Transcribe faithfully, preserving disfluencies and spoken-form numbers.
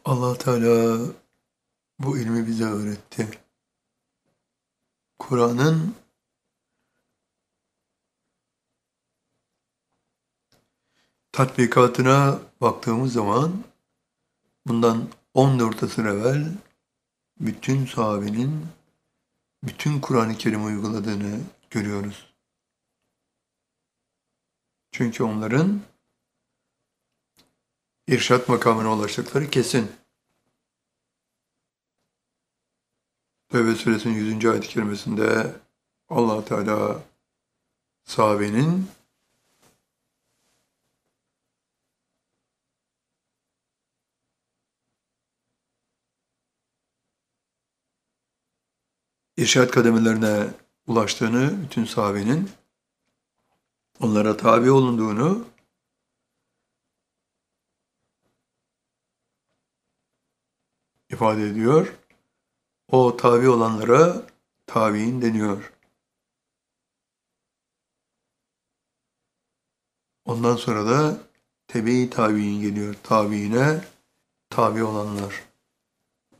Allah Teala bu ilmi bize öğretti. Kur'an'ın tatbikatına baktığımız zaman bundan on dört asır evvel bütün sahabenin bütün Kur'an-ı Kerim uyguladığını görüyoruz. Çünkü onların irşat makamına ulaştıkları kesin. Tevbe suresinin yüzüncü ayet-i kerimesinde Allah Teala sahabenin irşat kademelerine ulaştığını, bütün sahabenin onlara tabi olunduğunu ifade ediyor. O tabi olanlara tabi'in deniyor. Ondan sonra da tebe-i tabi'in geliyor. Tabi'ine tabi olanlar.